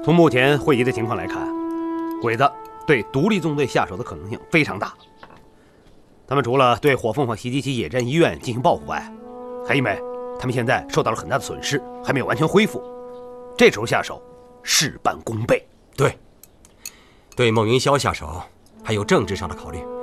从目前汇集的情况来看，鬼子对独立纵队下手的可能性非常大。他们除了对火凤凰袭击其野战医院进行报复外，还因为他们现在受到了很大的损失，还没有完全恢复，这时候下手，事半功倍。 对，对孟云霄下手还有政治上的考虑。